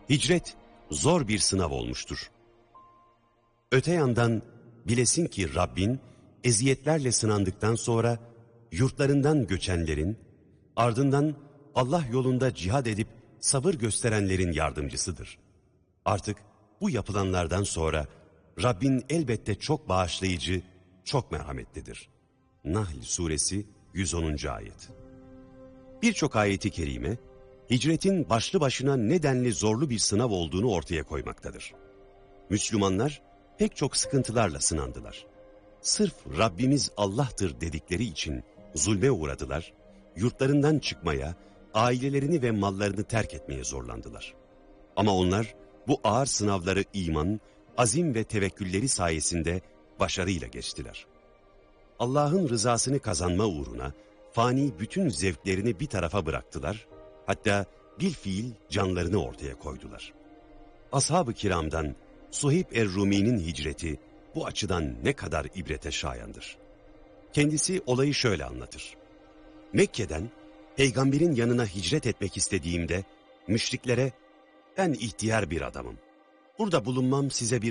Hicret zor bir sınav olmuştur. Öte yandan bilesin ki Rabbin eziyetlerle sınandıktan sonra yurtlarından göçenlerin, ardından Allah yolunda cihad edip sabır gösterenlerin yardımcısıdır. Artık bu yapılanlardan sonra Rabbin elbette çok bağışlayıcı, çok merhametlidir. Nahl Suresi 110. Ayet. Birçok ayeti kerime, hicretin başlı başına nedenli zorlu bir sınav olduğunu ortaya koymaktadır. Müslümanlar pek çok sıkıntılarla sınandılar. Sırf Rabbimiz Allah'tır dedikleri için zulme uğradılar, yurtlarından çıkmaya, ailelerini ve mallarını terk etmeye zorlandılar. Ama onlar bu ağır sınavları iman, azim ve tevekkülleri sayesinde başarıyla geçtiler. Allah'ın rızasını kazanma uğruna fani bütün zevklerini bir tarafa bıraktılar, hatta bilfiil canlarını ortaya koydular. Ashab-ı kiramdan Suheyb er-Rumi'nin hicreti bu açıdan ne kadar ibrete şayandır. Kendisi olayı şöyle anlatır. Mekke'den peygamberin yanına hicret etmek istediğimde müşriklere ben ihtiyar bir adamım. Burada bulunmam size bir